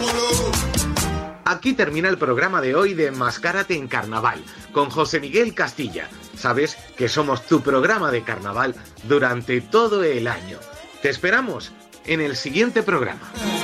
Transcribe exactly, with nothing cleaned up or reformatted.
Aquí termina el programa de hoy de Enmascárate en Carnaval, con José Miguel Castilla. Sabes que somos tu programa de carnaval durante todo el año. Te esperamos en el siguiente programa.